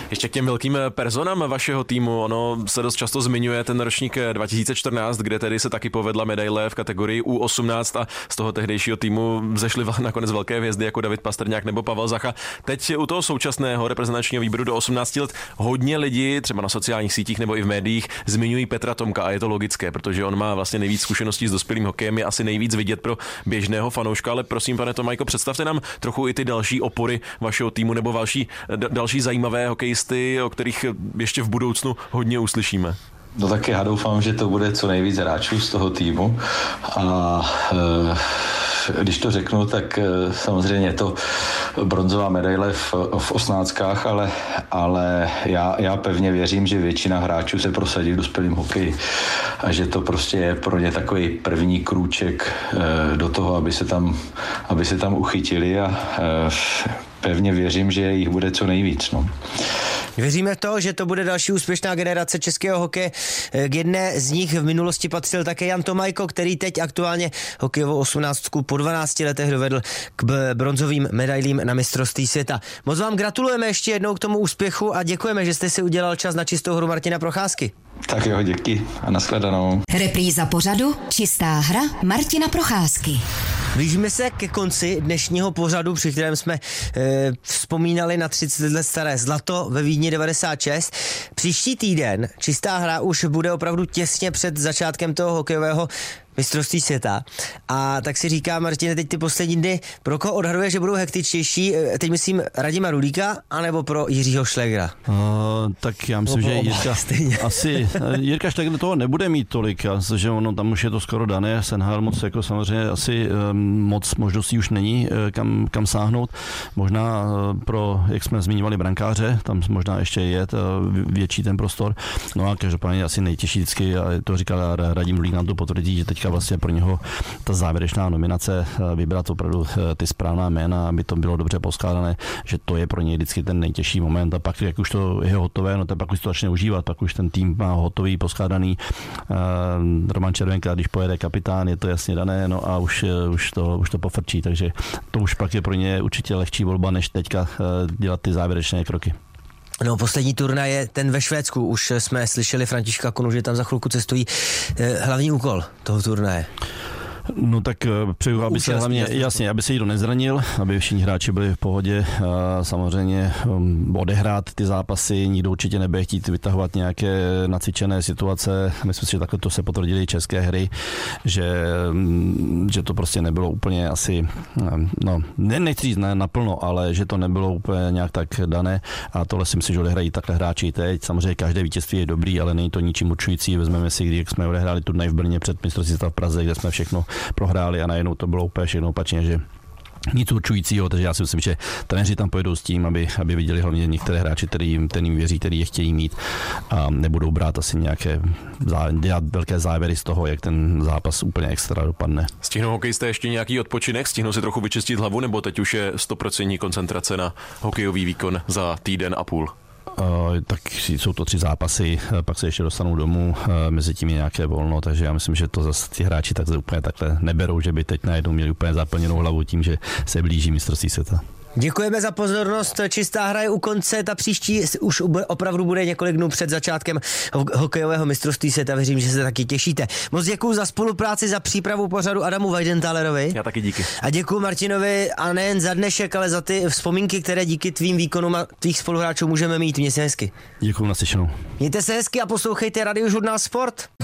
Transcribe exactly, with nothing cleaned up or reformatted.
Ještě k těm velkým personám vašeho týmu, ono se dost často zmiňuje ten ročník dva tisíce čtrnáct, kde tedy se taky povedla medaile v kategorii U osmnáct a z toho tehdejšího týmu zešly nakonec velké hvězdy jako David Pastrňák nebo Pavel Zacha. Teď u toho současného reprezentačního výběru do osmnácti let hodně lidí, třeba na sociálních sítích nebo i v médiích, zmiňují Petra Tomka a je to logické, protože on má vlastně nejvíc zkušeností s dospělým hokejem, je asi nejvíc vidět pro běžného fanouška, ale prosím, pane Tomajko, představte nám trochu i ty další opory vašeho týmu nebo další, další zajímavé hokejisty, o kterých ještě v budoucnu hodně uslyšíme. No tak já doufám, že to bude co nejvíc hráčů z toho týmu a e, když to řeknu, tak e, samozřejmě je to bronzová medaile v, v osmnáctkách, ale, ale já, já pevně věřím, že většina hráčů se prosadí v dospělém hokeji a že to prostě je pro ně takový první krůček e, do toho, aby se tam, aby se tam uchytili a e, pevně věřím, že jich bude co nejvíc. No. Věříme to, že to bude další úspěšná generace českého hokeje. K jedné z nich v minulosti patřil také Jan Tomajko, který teď aktuálně hokejovou osmnáctku po dvanácti letech dovedl k bronzovým medailím na mistrovství světa. Moc vám gratulujeme ještě jednou k tomu úspěchu a děkujeme, že jste si udělal čas na čistou hru Martina Procházky. Tak jo, díky a nashledanou. Repríza pořadu Čistá hra Martina Procházky. Blížíme se ke konci dnešního pořadu, při kterém jsme e, vzpomínali na třicet let staré zlato ve Vídni devadesát šest. Příští týden Čistá hra už bude opravdu těsně před začátkem toho hokejového mistrovství světa. A tak si říká, Martine, teď ty poslední dny, pro koho odhaduje, že budou hektičtější? Teď myslím Radima Rulíka, anebo pro Jiřího Šlegra? Uh, tak já myslím, že Jirka, asi Jirka Šlegr toho nebude mít tolik, že ono tam už je to skoro dané, Senhal moc jako samozřejmě asi um, moc možností už není, kam, kam sáhnout. Možná uh, pro, jak jsme zmiňovali, brankáře, tam možná ještě je uh, větší ten prostor. No a každopádně asi nejtěžší vždycky, a to říkal Radim Rulík, nám to potvrdí, že teďka vlastně pro něho ta závěrečná nominace, vybrat opravdu ty správná jména, aby to bylo dobře poskládané, že to je pro něj vždycky ten nejtěžší moment a pak, jak už to je hotové, no tak pak už to začne užívat, pak už ten tým má hotový, poskládaný. Uh, Roman Červenka, když pojede kapitán, je to jasně dané, no a už, už, to, už to pofrčí, takže to už pak je pro ně určitě lehčí volba, než teďka uh, dělat ty závěrečné kroky. No, poslední turnaj je ten ve Švédsku. Už jsme slyšeli Františka Konu, že tam za chvilku cestují. Hlavní úkol toho turnaje. No tak přeju, aby se hlavně, jasně, aby se nikdo nezranil, aby všichni hráči byli v pohodě. A samozřejmě um, odehrát ty zápasy, nikdo určitě nebude chtít vytahovat nějaké nacvičené situace. Myslím si, že takhle to se potvrdili české hry, že, že to prostě nebylo úplně asi, no, ne, nechci říct ne, naplno, ale že to nebylo úplně nějak tak dané a tohle si myslím, že odehrají takhle hráči teď. Samozřejmě každé vítězství je dobrý, ale není to ničím určující. Vezmeme si, když jsme odehráli turnaj v Brně před mistrovství světa v Praze, kde jsme všechno prohráli a najednou to bylo úplně všechno opačně, že nic určujícího, takže já si myslím, že trenéři tam pojedou s tím, aby, aby viděli hlavně některé hráči, který, který jim věří, který je chtějí mít a nebudou brát asi nějaké, dělat velké závěry z toho, jak ten zápas úplně extra dopadne. Stihnou hokejisté ještě nějaký odpočinek? Stihnou si trochu vyčistit hlavu, nebo teď už je sto procent koncentrace na hokejový výkon za týden a půl? Uh, tak jsou to tři zápasy, pak se ještě dostanou domů, uh, mezi tím je nějaké volno, takže já myslím, že to zase ti hráči tak úplně takhle neberou, že by teď najednou měli úplně zaplněnou hlavu tím, že se blíží mistrovství světa. Děkujeme za pozornost. Čistá hra je u konce, ta příští už opravdu bude několik dnů před začátkem hokejového mistrovství světa. Věřím, že se taky těšíte. Moc děkuji za spolupráci, za přípravu pořadu Adamu Weidenthalerovi. Já taky díky. A děkuji Martinovi a nejen za dnešek, ale za ty vzpomínky, které díky tvým výkonům a tvých spoluhráčů můžeme mít. Mějte se hezky. Děkuji, naslyšenou. Mějte se hezky a poslouchejte Radiožurnál Sport.